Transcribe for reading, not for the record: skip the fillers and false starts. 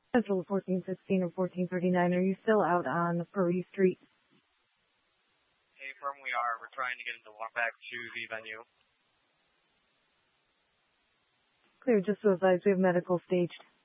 Schedule 1416 or 1439. Are you still out on Furry Street? Hey, firm, we are. We're trying to get into walk back to the venue. Clear, just to advise, we have medical staged.